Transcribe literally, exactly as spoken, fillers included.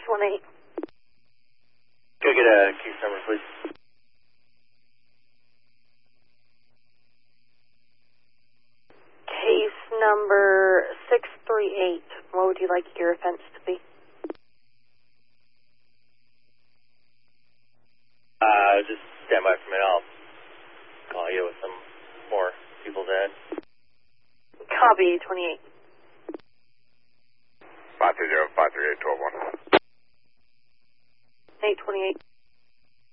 one eight. Go get a case number, please. Case number six three eight. What would you like your offense to be? Uh, just stand by for a minute. I'll call you with some more people's in. Copy, twenty-eight. five three zero, five three eight, twelve one. eight twenty-eight.